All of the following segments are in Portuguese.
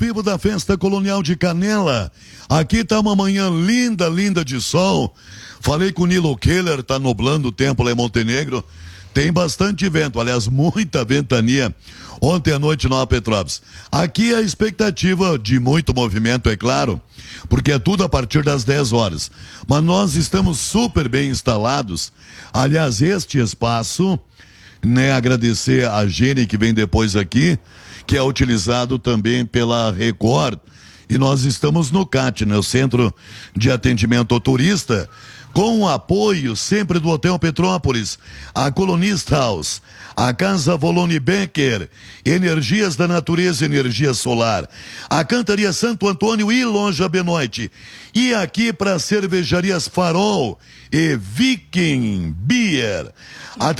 vivo da Festa Colonial de Canela. Aqui tá uma manhã linda, linda de sol. Falei com o Nilo Keller, tá nublando o tempo lá em Montenegro. Tem bastante vento, aliás, muita ventania ontem à noite em Nova Petrópolis. Aqui a expectativa de muito movimento, é claro, porque é tudo a partir das 10 horas. Mas nós estamos super bem instalados. Aliás, este espaço, né, agradecer a Gene que vem depois aqui, que é utilizado também pela Record. E nós estamos no CAT, né, o Centro de Atendimento ao Turista, com o apoio sempre do Hotel Petrópolis, a Colonist House, a Casa Volone Becker, Energias da Natureza, Energia Solar, a Cantaria Santo Antônio e Loja Benoit. E aqui para Cervejarias Farol e Viking Beer. A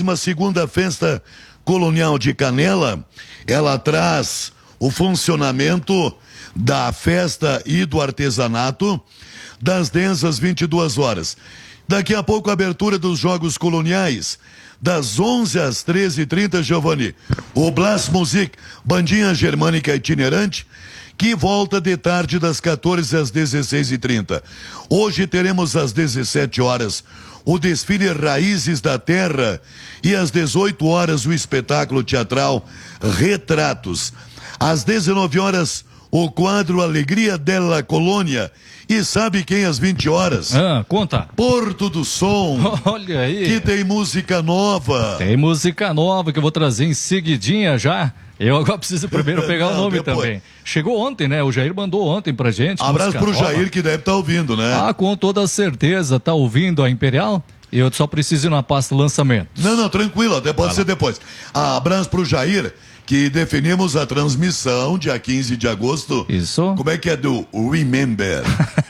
32ª Festa Colonial de Canela, ela traz o funcionamento da festa e do artesanato das 10 às 22 horas. Daqui a pouco a abertura dos Jogos Coloniais, das 11 às 13h30, Giovanni. O Blast Music, bandinha germânica itinerante, que volta de tarde das 14 às 16h30. Hoje teremos às 17 horas o desfile Raízes da Terra e às 18 horas o espetáculo teatral Retratos. Às 19 horas o quadro Alegria della Colônia. E sabe quem às 20 horas? Conta. Porto do Som. Olha aí. Que tem música nova. Tem música nova que eu vou trazer em seguidinha já. Eu agora preciso primeiro pegar o nome também. Chegou ontem, né? O Jair mandou ontem pra gente. Abraço pro Jair que deve estar ouvindo, né? Com toda certeza. Tá ouvindo a Imperial? Eu só preciso ir na pasta lançamento. Não, tranquilo. Até pode ser depois. Abraço pro Jair, que definimos a transmissão dia 15 de agosto. Isso. Como é que é do Remember?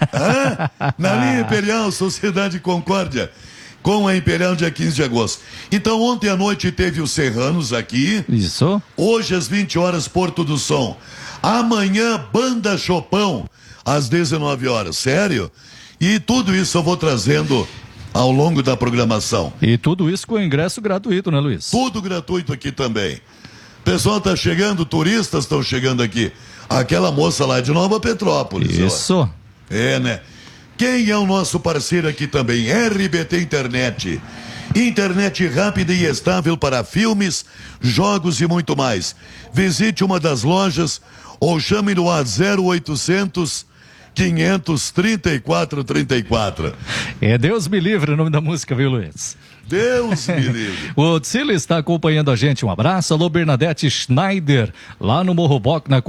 Na linha Imperial, Sociedade Concórdia, com a Imperial dia 15 de agosto. Então ontem à noite teve os Serranos aqui. Isso. Hoje às 20 horas, Porto do Som. Amanhã, Banda Chopão, às 19 horas. Sério? E tudo isso eu vou trazendo ao longo da programação. E tudo isso com ingresso gratuito, né, Luiz? Tudo gratuito aqui também. O pessoal tá chegando, turistas estão chegando aqui. Aquela moça lá de Nova Petrópolis. Isso. Ó. É, né? Quem é o nosso parceiro aqui também? RBT Internet. Internet rápida e estável para filmes, jogos e muito mais. Visite uma das lojas ou chame no A0800 534 34. É Deus me livre o nome da música, viu, Luiz? Deus me livre. O Otsila está acompanhando a gente. Um abraço. Alô, Bernadette Schneider, lá no Morro Bock, na